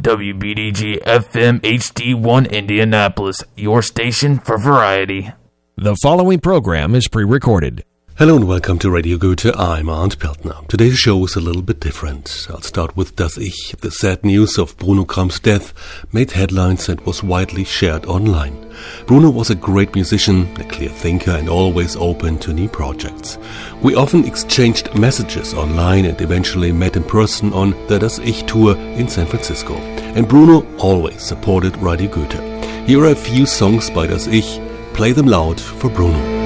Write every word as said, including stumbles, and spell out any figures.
W B D G F M H D one Indianapolis, your station for variety. The following program is pre-recorded. Hello and welcome to Radio Goethe. I'm Arndt Peltner. Today's show is a little bit different. I'll start with Das Ich. The sad news of Bruno Kram's death made headlines and was widely shared online. Bruno was a great musician, a clear thinker and always open to new projects. We often exchanged messages online and eventually met in person on the Das Ich tour in San Francisco. And Bruno always supported Radio Goethe. Here are a few songs by Das Ich. Play them loud for Bruno.